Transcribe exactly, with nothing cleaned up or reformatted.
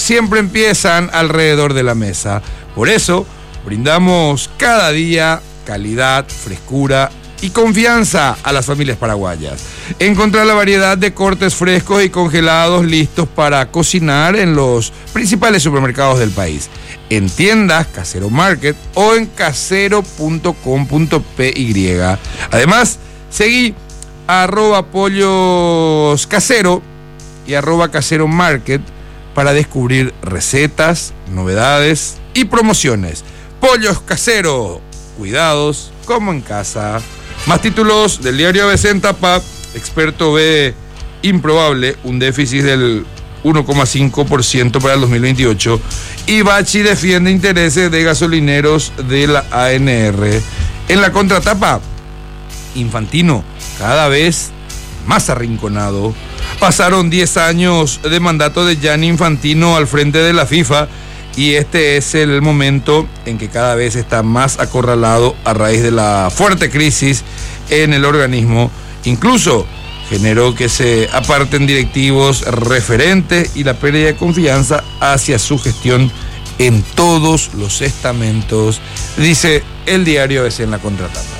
siempre empiezan alrededor de la mesa. Por eso, brindamos cada día calidad, frescura y confianza a las familias paraguayas. Encontrar la variedad de cortes frescos y congelados listos para cocinar en los principales supermercados del país, en tiendas Casero Market o en casero punto com punto p y. Además, seguí a arroba pollos casero y arroba casero market para descubrir recetas, novedades y promociones. Pollos Casero, cuidados como en casa. Más títulos del diario A B C en tapa. Experto ve improbable un déficit del uno coma cinco por ciento para el dos mil veintiocho. Y Bachi defiende intereses de gasolineros de la A N R. En la contratapa, Infantino cada vez más arrinconado. Pasaron diez años de mandato de Gianni Infantino al frente de la FIFA y este es el momento en que cada vez está más acorralado a raíz de la fuerte crisis en el organismo. Incluso generó que se aparten directivos referentes y la pérdida de confianza hacia su gestión en todos los estamentos, dice el diario A B C en la contratapa.